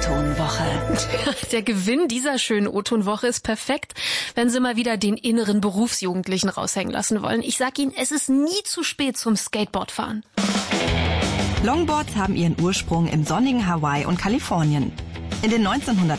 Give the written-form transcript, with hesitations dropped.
O-Ton-Woche. Der Gewinn dieser schönen O-Ton-Woche ist perfekt, wenn Sie mal wieder den inneren Berufsjugendlichen raushängen lassen wollen. Ich sag Ihnen, es ist nie zu spät zum Skateboardfahren. Longboards haben ihren Ursprung im sonnigen Hawaii und Kalifornien. In den 1980er